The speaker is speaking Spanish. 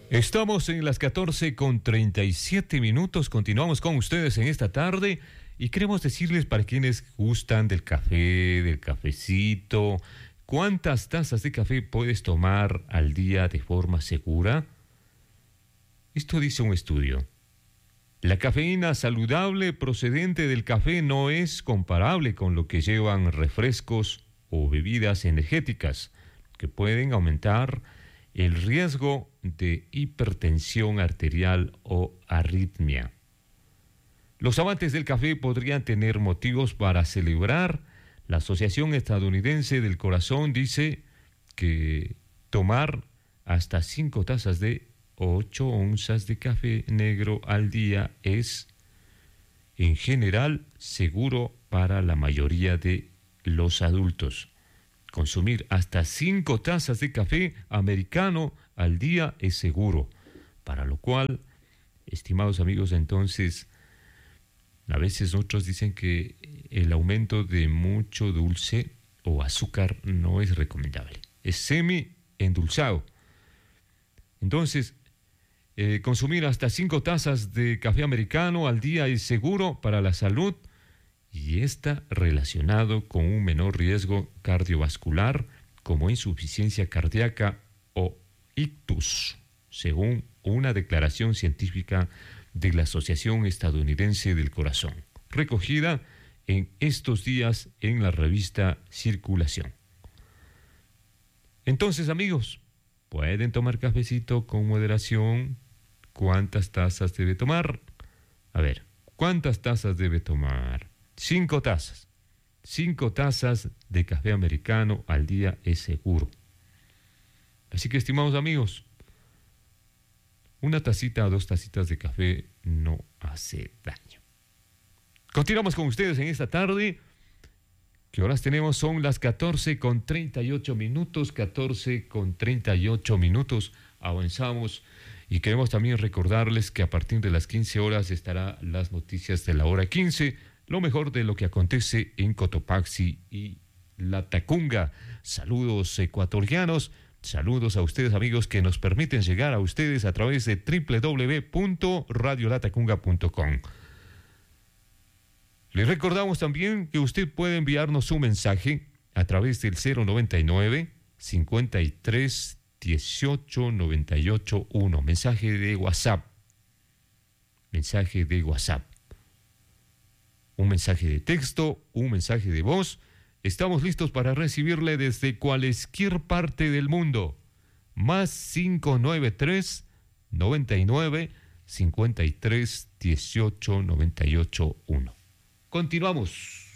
Estamos en las 14:37. Continuamos con ustedes en esta tarde y queremos decirles, para quienes gustan del café, del cafecito, ¿cuántas tazas de café puedes tomar al día de forma segura? Esto dice un estudio. La cafeína saludable procedente del café no es comparable con lo que llevan refrescos o bebidas energéticas, que pueden aumentar el riesgo de hipertensión arterial o arritmia. Los amantes del café podrían tener motivos para celebrar. La Asociación Estadounidense del Corazón dice que tomar hasta 5 tazas de 8 onzas de café negro al día es, en general, seguro para la mayoría de los adultos. Consumir hasta 5 tazas de café americano al día es seguro, para lo cual, estimados amigos, entonces, a veces otros dicen que el aumento de mucho dulce o azúcar no es recomendable, es semi-endulzado. Entonces, consumir hasta 5 tazas de café americano al día es seguro para la salud y está relacionado con un menor riesgo cardiovascular como insuficiencia cardíaca o ictus, según una declaración científica de la Asociación Estadounidense del Corazón, recogida en estos días en la revista Circulación. Entonces, amigos, pueden tomar cafecito con moderación. ¿Cuántas tazas debe tomar? A ver, ¿cuántas tazas debe tomar? 5 tazas. 5 tazas de café americano al día es seguro. Así que, estimados amigos, una tacita o 2 tacitas de café no hace daño. Continuamos con ustedes en esta tarde. ¿Qué horas tenemos? Son las 14:38. 14:38. Avanzamos y queremos también recordarles que a partir de las 15 horas estará las noticias de la hora 15, lo mejor de lo que acontece en Cotopaxi y Latacunga. Saludos ecuatorianos, saludos a ustedes, amigos, que nos permiten llegar a ustedes a través de www.radiolatacunga.com. Les recordamos también que usted puede enviarnos un mensaje a través del 099 53 18 98 1. Mensaje de WhatsApp. Mensaje de WhatsApp. Un mensaje de texto, un mensaje de voz. Estamos listos para recibirle desde cualquier parte del mundo. Más 593 99 53 18 98 1. Continuamos.